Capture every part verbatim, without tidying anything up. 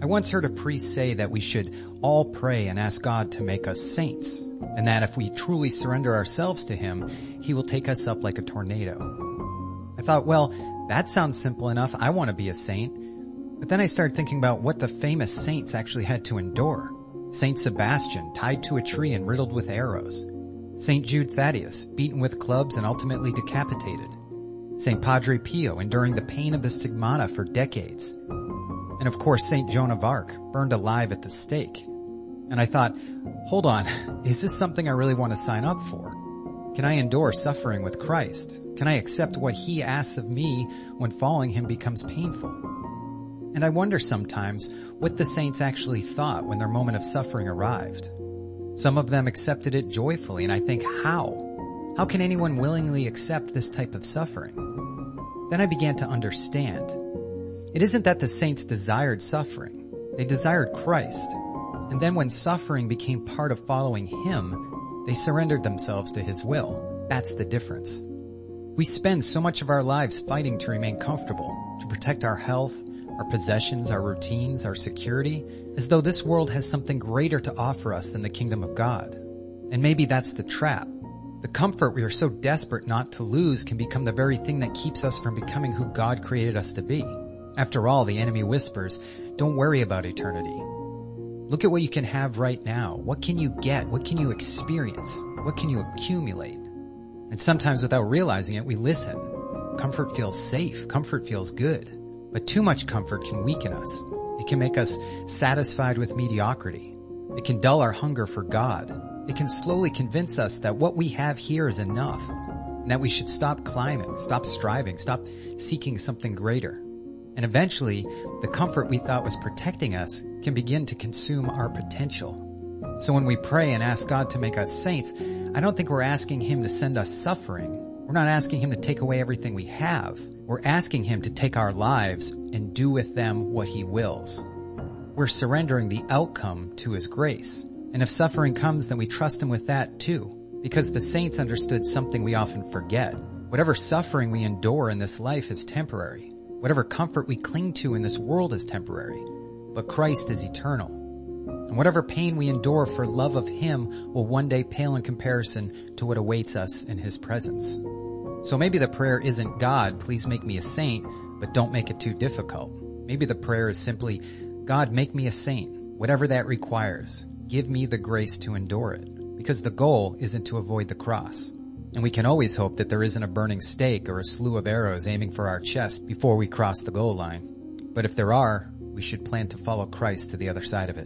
I once heard a priest say that we should all pray and ask God to make us saints, and that if we truly surrender ourselves to Him, He will take us up like a tornado. I thought, well, that sounds simple enough. I want to be a saint. But then I started thinking about what the famous saints actually had to endure. Saint Sebastian, tied to a tree and riddled with arrows. Saint Jude Thaddeus, beaten with clubs and ultimately decapitated. Saint Padre Pio, enduring the pain of the stigmata for decades. And of course, Saint Joan of Arc, burned alive at the stake. And I thought, hold on, is this something I really want to sign up for? Can I endure suffering with Christ? Can I accept what He asks of me when following Him becomes painful? And I wonder sometimes what the saints actually thought when their moment of suffering arrived. Some of them accepted it joyfully, and I think, how? How can anyone willingly accept this type of suffering? Then I began to understand. It isn't that the saints desired suffering. They desired Christ. And then when suffering became part of following Him, they surrendered themselves to His will. That's the difference. We spend so much of our lives fighting to remain comfortable, to protect our health, our possessions, our routines, our security, as though this world has something greater to offer us than the kingdom of God. And maybe that's the trap. The comfort we are so desperate not to lose can become the very thing that keeps us from becoming who God created us to be. After all, the enemy whispers, don't worry about eternity. Look at what you can have right now. What can you get? What can you experience? What can you accumulate? And sometimes without realizing it, we listen. Comfort feels safe. Comfort feels good. But too much comfort can weaken us. It can make us satisfied with mediocrity. It can dull our hunger for God. It can slowly convince us that what we have here is enough, and that we should stop climbing, stop striving, stop seeking something greater. And eventually, the comfort we thought was protecting us can begin to consume our potential. So when we pray and ask God to make us saints, I don't think we're asking Him to send us suffering. We're not asking Him to take away everything we have. We're asking Him to take our lives and do with them what He wills. We're surrendering the outcome to His grace. And if suffering comes, then we trust Him with that too. Because the saints understood something we often forget. Whatever suffering we endure in this life is temporary. Whatever comfort we cling to in this world is temporary, but Christ is eternal. And whatever pain we endure for love of Him will one day pale in comparison to what awaits us in His presence. So maybe the prayer isn't, God, please make me a saint, but don't make it too difficult. Maybe the prayer is simply, God, make me a saint, whatever that requires. Give me the grace to endure it, because the goal isn't to avoid the cross. And we can always hope that there isn't a burning stake or a slew of arrows aiming for our chest before we cross the goal line. But if there are, we should plan to follow Christ to the other side of it.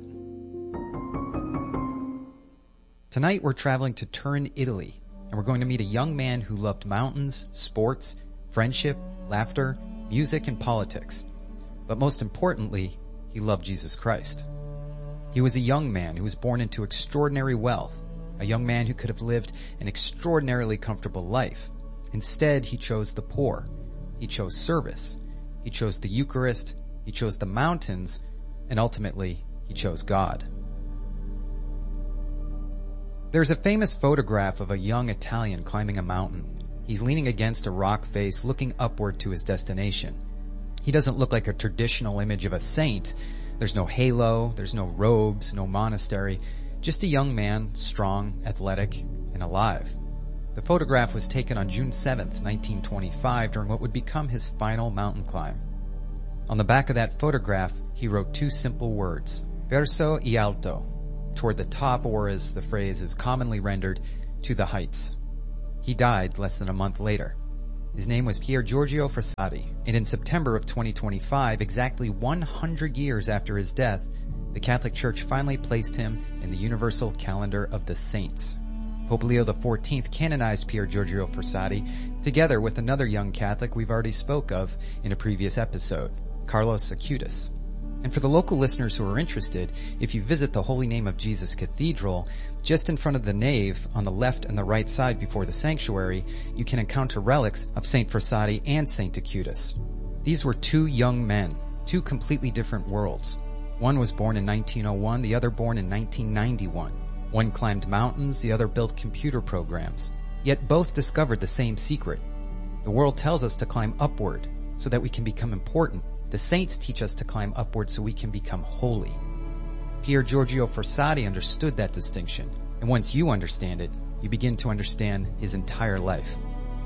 Tonight we're traveling to Turin, Italy, and we're going to meet a young man who loved mountains, sports, friendship, laughter, music, and politics. But most importantly, he loved Jesus Christ. He was a young man who was born into extraordinary wealth, a young man who could have lived an extraordinarily comfortable life. Instead, he chose the poor. He chose service. He chose the Eucharist. He chose the mountains. And ultimately, he chose God. There's a famous photograph of a young Italian climbing a mountain. He's leaning against a rock face, looking upward to his destination. He doesn't look like a traditional image of a saint. There's no halo, there's no robes, no monastery. Just a young man, strong, athletic, and alive. The photograph was taken on June seventh, nineteen twenty-five, during what would become his final mountain climb. On the back of that photograph, he wrote two simple words, verso e alto, toward the top, or as the phrase is commonly rendered, to the heights. He died less than a month later. His name was Pier Giorgio Frassati, and in September of twenty twenty-five, exactly one hundred years after his death, the Catholic Church finally placed him in the universal calendar of the saints. Pope Leo the fourteenth canonized Pier Giorgio Frassati together with another young Catholic we've already spoke of in a previous episode, Carlos Acutis. And for the local listeners who are interested, if you visit the Holy Name of Jesus Cathedral, just in front of the nave on the left and the right side before the sanctuary, you can encounter relics of Saint Frassati and Saint Acutis. These were two young men, two completely different worlds. One was born in nineteen oh one, the other born in nineteen ninety-one. One climbed mountains, the other built computer programs. Yet both discovered the same secret. The world tells us to climb upward so that we can become important. The saints teach us to climb upward so we can become holy. Pier Giorgio Frassati understood that distinction, and once you understand it, you begin to understand his entire life.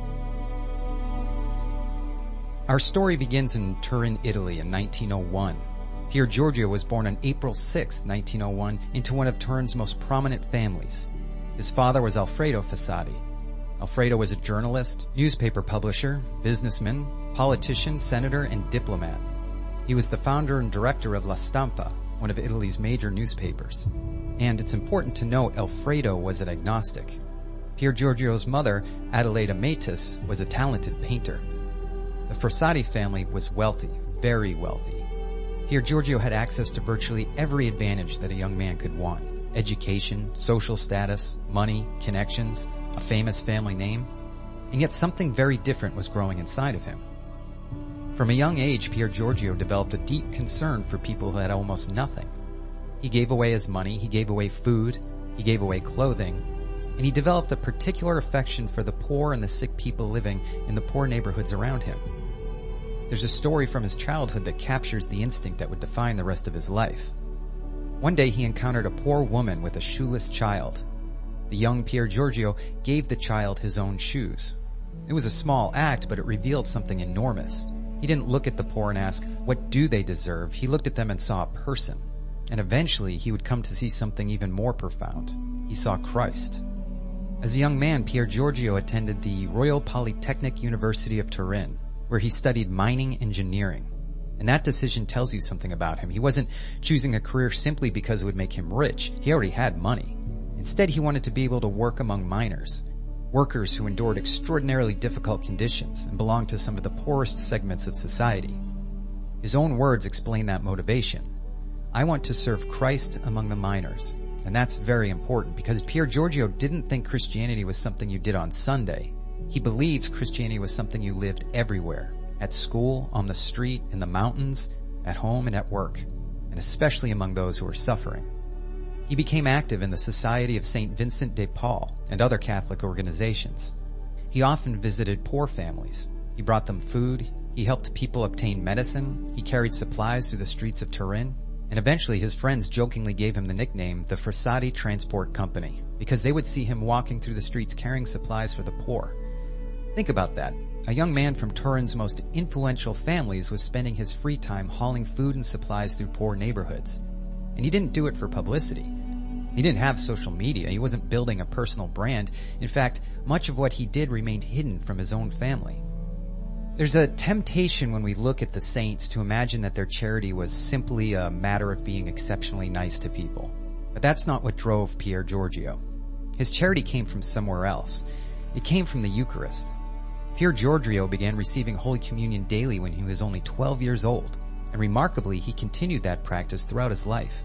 Our story begins in Turin, Italy in nineteen oh one. Pier Giorgio was born on April sixth, nineteen oh one, into one of Turin's most prominent families. His father was Alfredo Frassati. Alfredo was a journalist, newspaper publisher, businessman, politician, senator, and diplomat. He was the founder and director of La Stampa, one of Italy's major newspapers. And it's important to note Alfredo was an agnostic. Pier Giorgio's mother, Adelaida Matus, was a talented painter. The Frassati family was wealthy, very wealthy. Pier Giorgio had access to virtually every advantage that a young man could want. Education, social status, money, connections, a famous family name. And yet something very different was growing inside of him. From a young age, Pier Giorgio developed a deep concern for people who had almost nothing. He gave away his money, he gave away food, he gave away clothing, and he developed a particular affection for the poor and the sick people living in the poor neighborhoods around him. There's a story from his childhood that captures the instinct that would define the rest of his life. One day he encountered a poor woman with a shoeless child. The young Pier Giorgio gave the child his own shoes. It was a small act, but it revealed something enormous. He didn't look at the poor and ask, what do they deserve? He looked at them and saw a person. And eventually he would come to see something even more profound. He saw Christ. As a young man, Pier Giorgio attended the Royal Polytechnic University of Turin, where he studied mining engineering. And that decision tells you something about him. He wasn't choosing a career simply because it would make him rich. He already had money. Instead, he wanted to be able to work among miners, workers who endured extraordinarily difficult conditions and belonged to some of the poorest segments of society. His own words explain that motivation. I want to serve Christ among the miners. And that's very important because Pier Giorgio didn't think Christianity was something you did on Sunday. He believed Christianity was something you lived everywhere, at school, on the street, in the mountains, at home, and at work, and especially among those who were suffering. He became active in the Society of Saint Vincent de Paul and other Catholic organizations. He often visited poor families. He brought them food. He helped people obtain medicine. He carried supplies through the streets of Turin. And eventually his friends jokingly gave him the nickname the Frassati Transport Company because they would see him walking through the streets carrying supplies for the poor. Think about that. A young man from Turin's most influential families was spending his free time hauling food and supplies through poor neighborhoods. And he didn't do it for publicity. He didn't have social media. He wasn't building a personal brand. In fact, much of what he did remained hidden from his own family. There's a temptation when we look at the saints to imagine that their charity was simply a matter of being exceptionally nice to people. But that's not what drove Pier Giorgio. His charity came from somewhere else. It came from the Eucharist. Pier Giorgio began receiving Holy Communion daily when he was only twelve years old, and remarkably, he continued that practice throughout his life.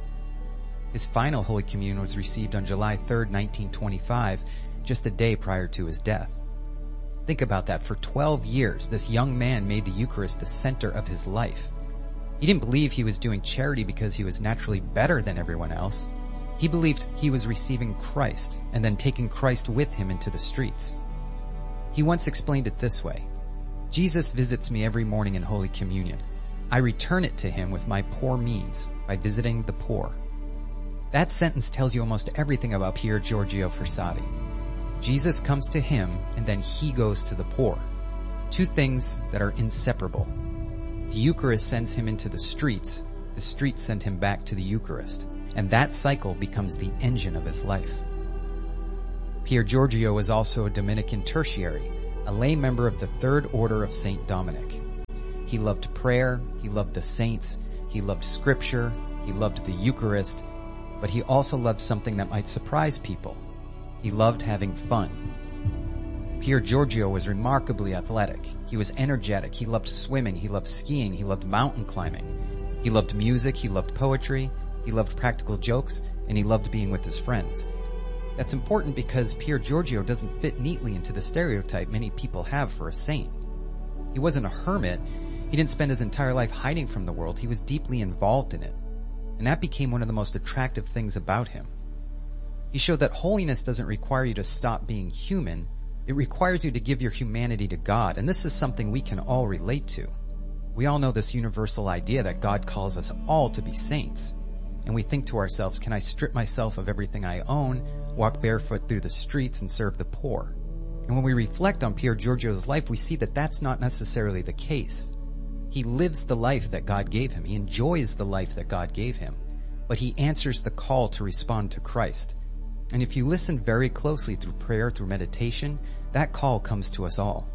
His final Holy Communion was received on July third, nineteen twenty-five, just a day prior to his death. Think about that. For twelve years, this young man made the Eucharist the center of his life. He didn't believe he was doing charity because he was naturally better than everyone else. He believed he was receiving Christ and then taking Christ with him into the streets. He once explained it this way: Jesus visits me every morning in Holy Communion. I return it to him with my poor means by visiting the poor. That sentence tells you almost everything about Pier Giorgio Frassati. Jesus comes to him, and then he goes to the poor. Two things that are inseparable. The Eucharist sends him into the streets. The streets send him back to the Eucharist. And that cycle becomes the engine of his life. Pier Giorgio was also a Dominican tertiary, a lay member of the Third Order of Saint Dominic. He loved prayer, he loved the saints, he loved scripture, he loved the Eucharist, but he also loved something that might surprise people. He loved having fun. Pier Giorgio was remarkably athletic. He was energetic. He loved swimming. He loved skiing. He loved mountain climbing. He loved music. He loved poetry. He loved practical jokes. And he loved being with his friends. That's important because Pier Giorgio doesn't fit neatly into the stereotype many people have for a saint. He wasn't a hermit. He didn't spend his entire life hiding from the world. He was deeply involved in it. And that became one of the most attractive things about him. He showed that holiness doesn't require you to stop being human. It requires you to give your humanity to God, and this is something we can all relate to. We all know this universal idea that God calls us all to be saints. And we think to ourselves, can I strip myself of everything I own, walk barefoot through the streets, and serve the poor? And when we reflect on Pier Giorgio's life, we see that that's not necessarily the case. He lives the life that God gave him. He enjoys the life that God gave him. But he answers the call to respond to Christ. And if you listen very closely through prayer, through meditation, that call comes to us all.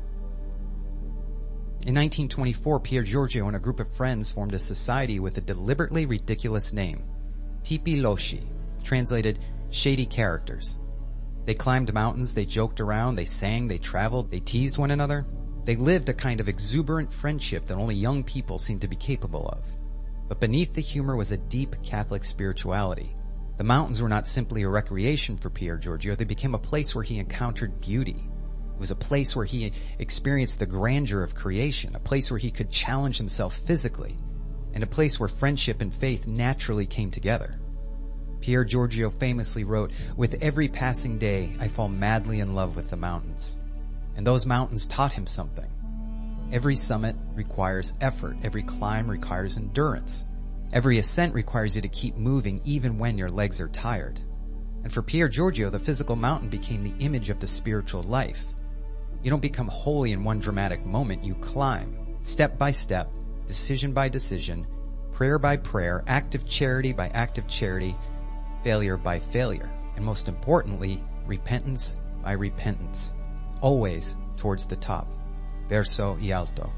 In nineteen twenty-four, Pier Giorgio and a group of friends formed a society with a deliberately ridiculous name, Tipi Losci, translated shady characters. They climbed mountains, they joked around, they sang, they traveled, they teased one another. They lived a kind of exuberant friendship that only young people seemed to be capable of. But beneath the humor was a deep Catholic spirituality. The mountains were not simply a recreation for Pier Giorgio, they became a place where he encountered beauty. It was a place where he experienced the grandeur of creation, a place where he could challenge himself physically, and a place where friendship and faith naturally came together. Pier Giorgio famously wrote, "With every passing day, I fall madly in love with the mountains." And those mountains taught him something. Every summit requires effort. Every climb requires endurance. Every ascent requires you to keep moving even when your legs are tired. And for Pier Giorgio, the physical mountain became the image of the spiritual life. You don't become holy in one dramatic moment. You climb, step by step, decision by decision, prayer by prayer, act of charity by act of charity, failure by failure, and most importantly, repentance by repentance, always towards the top, verso y alto.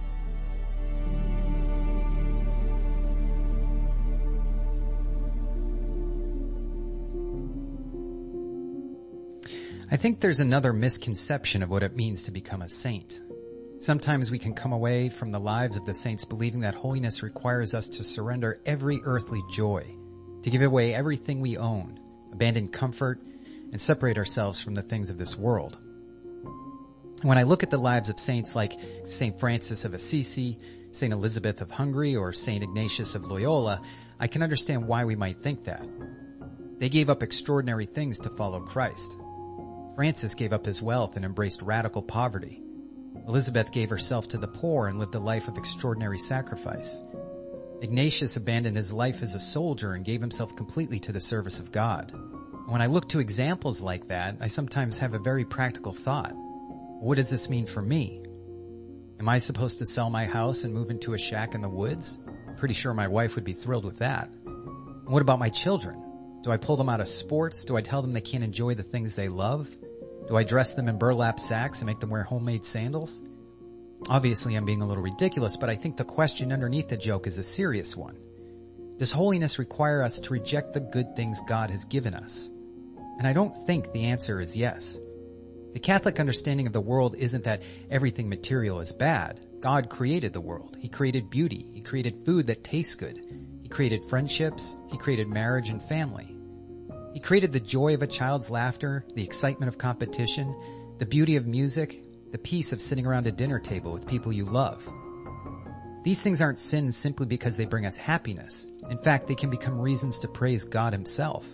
I think there's another misconception of what it means to become a saint. Sometimes we can come away from the lives of the saints believing that holiness requires us to surrender every earthly joy, to give away everything we own, abandon comfort, and separate ourselves from the things of this world. When I look at the lives of saints like Saint Francis of Assisi, Saint Elizabeth of Hungary, or Saint Ignatius of Loyola, I can understand why we might think that. They gave up extraordinary things to follow Christ. Francis gave up his wealth and embraced radical poverty. Elizabeth gave herself to the poor and lived a life of extraordinary sacrifice. Ignatius abandoned his life as a soldier and gave himself completely to the service of God. When I look to examples like that, I sometimes have a very practical thought. What does this mean for me? Am I supposed to sell my house and move into a shack in the woods? I'm pretty sure my wife would be thrilled with that. And what about my children? Do I pull them out of sports? Do I tell them they can't enjoy the things they love? Do I dress them in burlap sacks and make them wear homemade sandals? Obviously, I'm being a little ridiculous, but I think the question underneath the joke is a serious one. Does holiness require us to reject the good things God has given us? And I don't think the answer is yes. The Catholic understanding of the world isn't that everything material is bad. God created the world. He created beauty. He created food that tastes good. He created friendships. He created marriage and family. He created the joy of a child's laughter, the excitement of competition, the beauty of music, the peace of sitting around a dinner table with people you love. These things aren't sins simply because they bring us happiness. In fact, they can become reasons to praise God himself.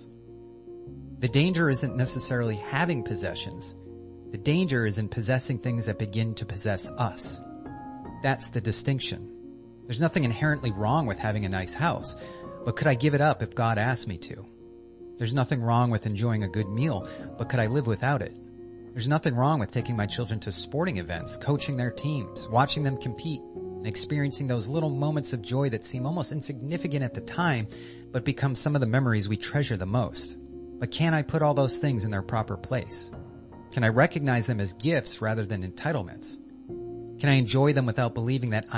The danger isn't necessarily having possessions. The danger is in possessing things that begin to possess us. That's the distinction. There's nothing inherently wrong with having a nice house, but could I give it up if God asked me to? There's nothing wrong with enjoying a good meal, but could I live without it? There's nothing wrong with taking my children to sporting events, coaching their teams, watching them compete, and experiencing those little moments of joy that seem almost insignificant at the time, but become some of the memories we treasure the most. But can I put all those things in their proper place? Can I recognize them as gifts rather than entitlements? Can I enjoy them without believing that